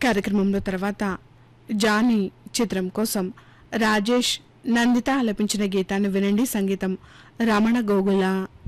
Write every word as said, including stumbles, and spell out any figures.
కార్యక్రమంలో తర్వాత జానీ చిత్రం కోసం రాజేష్ నందిత ఆలపించిన గీతాన్ని వినండి. సంగీతం రమణ గోగుల.